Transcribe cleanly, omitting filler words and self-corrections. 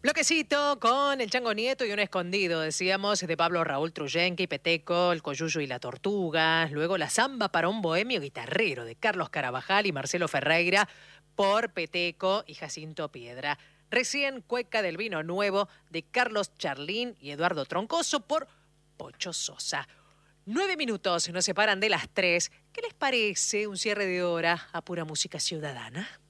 Bloquecito con el Chango Nieto y un escondido, decíamos, de Pablo Raúl Truyenque y Peteco, el Coyuyo y la Tortuga. Luego la Zamba para un bohemio guitarrero de Carlos Carabajal y Marcelo Ferreira por Peteco y Jacinto Piedra. Recién Cueca del Vino Nuevo de Carlos Charlín y Eduardo Troncoso por Pocho Sosa. 9 minutos nos separan de las 3. ¿Qué les parece un cierre de hora a pura música ciudadana?